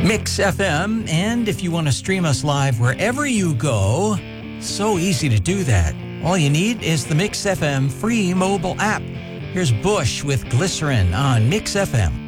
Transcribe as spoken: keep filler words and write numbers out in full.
Mix F M, and if you want to stream us live wherever you go, so easy to do that. All you need is the Mix F M free mobile app. Here's Bush with Glycerin on Mix F M.